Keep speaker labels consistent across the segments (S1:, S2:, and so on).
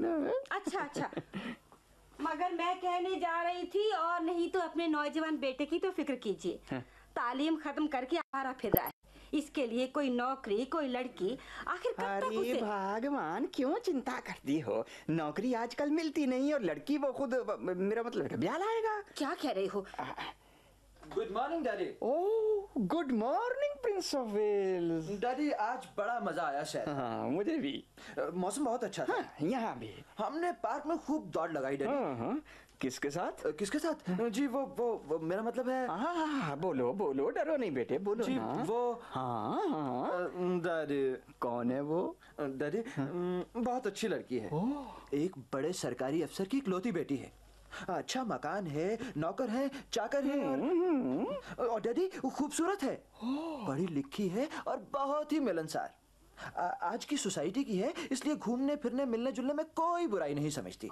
S1: अच्छा अच्छा। मगर मैं कहने जा रही थी, और नहीं तो अपने नौजवान बेटे की तो फिक्र कीजिए। तालीम खत्म करके आवारा फिर रहा है, इसके लिए कोई नौकरी, कोई लड़की, आखिर कब तक उसे।
S2: भगवान, क्यों चिंता करती हो? नौकरी आजकल मिलती नहीं और लड़की वो खुद, मेरा मतलब ब्याह लाएगा।
S1: क्या कह रही हो?
S3: Good morning daddy.
S2: Oh, good morning Prince of Wales.
S3: Daddy आज बड़ा मजा आया शहर।
S2: हाँ, मुझे भी।
S3: मौसम बहुत अच्छा था।
S2: हाँ, यहाँ भी।
S3: हमने पार्क में खूब दौड़ लगाई डैडी।
S2: हाँ, किसके साथ?
S3: किसके साथ? जी वो मेरा मतलब है।
S2: हाँ, बोलो बोलो, डरो नहीं बेटे, बोलो
S3: जी
S2: ना।
S3: वो।
S2: हाँ,
S3: डैडी।
S2: कौन है वो?
S3: डैडी बहुत अच्छी लड़की है। एक बड़े सरकारी अफसर की इकलौती बेटी है। अच्छा मकान है, नौकर है, चाकर है, और डैडी खूबसूरत है, पढ़ी लिखी है और बहुत ही मिलनसार। आज की सोसाइटी की है, इसलिए घूमने फिरने मिलने जुलने में कोई बुराई नहीं समझती।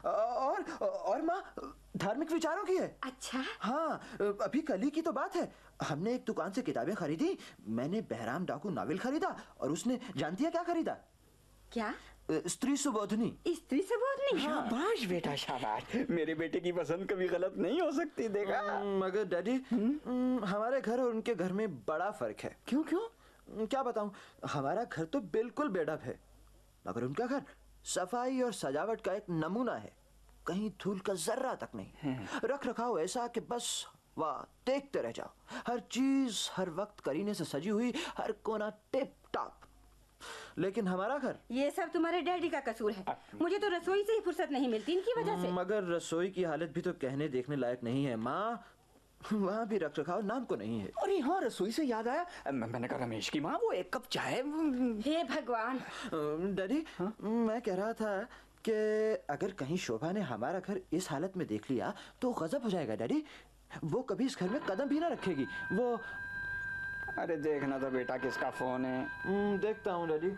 S3: और माँ धार्मिक विचारों की है।
S1: अच्छा।
S3: हाँ, अभी कल ही की तो बात है, हमने एक दुकान से किताबें खरीदी। मैंने बहराम डाकू नावल खरीदा और उसने जानती है क्या खरीदा?
S1: क्या?
S3: स्त्री सुबोधनी।
S1: स्त्री सुबोधनी?
S2: शाबाश बेटा शाबाश, मेरे बेटे की पसंद कभी गलत नहीं हो सकती, देखा।
S3: मगर डैडी हमारे घर और उनके घर में बड़ा फर्क है।
S2: क्यों क्यों?
S3: क्या बताऊं, हमारा घर तो बिल्कुल बेढप है, मगर उनका घर सफाई और सजावट का एक नमूना है, कहीं धूल का जर्रा तक नहीं। रख रखाव ऐसा कि बस वाह देखते रह जाओ, हर चीज हर वक्त करीने से सजी हुई, हर कोना टिप टॉप। लेकिन हमारा घर।
S1: ये सब तुम्हारे डैडी का कसूर है, मुझे तो रसोई से ही फुर्सत नहीं मिलती इनकी वजह से।
S3: मगर रसोई की हालत भी तो कहने देखने लायक नहीं है माँ, वहाँ भी रख रखाव नाम को नहीं है।
S2: अरे हाँ, रसोई से याद आया, मैंने कहा रमेश की माँ वो एक कप चाय।
S1: हे भगवान।
S3: डैडी मैं कह रहा था कि अगर कहीं शोभा ने हमारा घर इस हालत में देख लिया तो गजब हो जाएगा डैडी, वो कभी इस घर में कदम भी ना रखेगी। वो।
S2: अरे देखना तो बेटा किसका फोन है।
S3: देखता हूँ डैडी।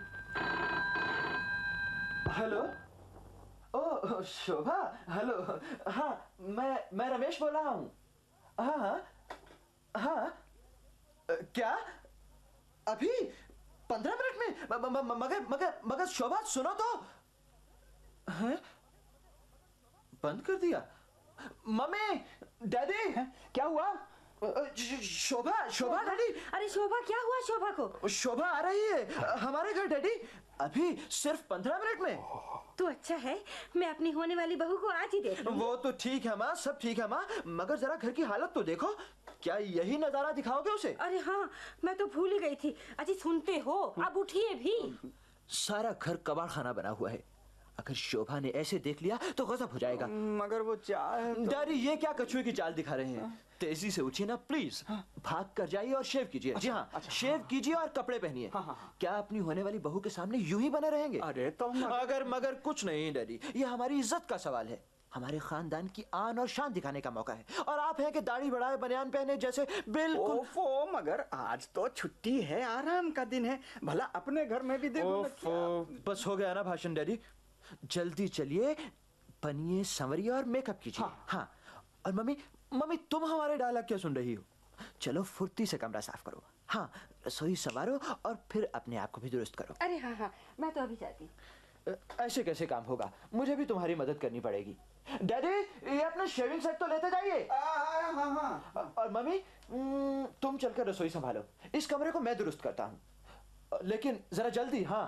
S3: हेलो। ओ शोभा, हेलो। हाँ मैं रमेश बोल रहा हूँ। हाँ हाँ हाँ। क्या अभी 15 मिनट में? मगर मगर मगर शोभा सुनो तो। हैं? बंद कर दिया? Mummy, daddy.
S2: क्या हुआ?
S3: शोभा शोभा डैडी।
S1: अरे शोभा, क्या हुआ शोभा को?
S3: शोभा आ रही है हमारे घर डैडी, अभी सिर्फ 15 मिनट में।
S1: तो अच्छा है, मैं अपनी होने वाली बहू को आज ही देख लूंगी।
S3: वो तो ठीक है माँ, सब ठीक है माँ, मगर जरा घर की हालत तो देखो, क्या यही नजारा दिखाओगे उसे?
S1: अरे हाँ, मैं तो भूल ही गई थी। अजी सुनते हो, अब उठिए भी।
S3: सारा घर कबाड़ खाना बना हुआ है, अगर शोभा ने ऐसे देख लिया तो गजब हो जाएगा।
S2: मगर वो चाय तो...
S3: डैडी ये क्या कछुए की चाल दिखा रहे हैं? तेजी से उठिए ना प्लीज। भाग कर जाइए और शेव कीजिए। जी हाँ, शेव कीजिए और कपड़े पहनिए। क्या अपनी होने वाली बहू के सामने यूं ही बने रहेंगे?
S2: अरे तो
S3: अगर मगर कुछ नहीं डैडी, ये हमारी इज्जत का सवाल है, हमारे खानदान की आन और शान दिखाने का मौका है, और आप हैं कि दाढ़ी बढ़ाए बनियान पहने जैसे बिल्कुल।
S2: ओफो, मगर आज तो छुट्टी है, आराम का दिन है, भला अपने घर में भी देखो।
S3: बस हो गया ना भाषण डैडी, जल्दी चलिए, बनिए संवरिए और मेकअप कीजिए। हाँ और मम्मी तुम हमारे डायलॉग क्या सुन रही हो? चलो फुर्ती से कमरा साफ करो, हाँ रसोई संवारो और फिर अपने आप को भी दुरुस्त करो।
S1: अरे हाँ हाँ, मैं तो अभी जाती हूँ।
S3: ऐसे कैसे काम होगा, मुझे भी तुम्हारी मदद करनी पड़ेगी। डैडी ये अपना शेविंग सेट तो लेते जाइए। हाँ। और मम्मी तुम चलकर रसोई संभालो, इस कमरे को मैं दुरुस्त करता हूँ, लेकिन जरा जल्दी। हाँ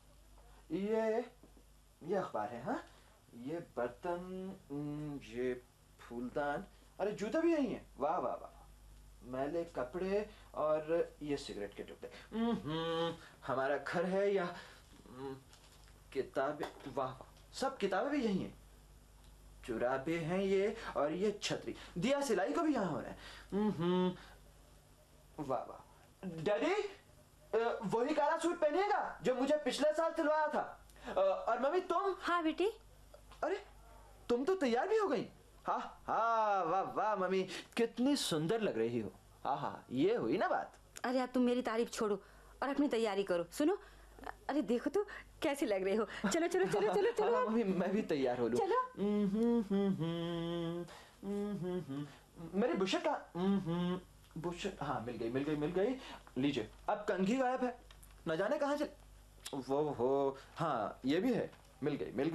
S3: ये अखबार है, हाँ ये बर्तन, ये फूलदान, अरे जूते भी यही हैं। वाह वाह वाह, मैले कपड़े और ये सिगरेट के टुकड़े। हमारा घर है या किताबें? वाह वाह, सब किताबें भी यही हैं, चुराबे हैं ये, और ये छतरी, दिया सिलाई को भी यहाँ हो रहा है। वाह वाह। डैडी वही काला सूट पहनिएगा जो मुझे पिछले साल सिलवाया था। और मम्मी तुम?
S1: हाँ बेटी।
S3: अरे तुम तो तैयार भी हो गई? हाँ हाँ, वाह वाह मम्मी, कितनी सुंदर लग रही हो। हाँ हाँ, ये हुई ना बात।
S1: अरे अब तुम मेरी तारीफ छोड़ो और अपनी तैयारी करो। सुनो, अरे देखो तो कैसी लग रही हो। चलो चलो चलो चलो चलो।
S3: हाँ, मम्मी मैं भी तैयार हो लूं।
S1: चलो।
S3: मेरी बुशर्ट का बुशर्ट, हाँ मिल गई। लीजिए, अब कंघी गायब है, न जाने कहाँ चल। वो हाँ ये भी है, मिल गई।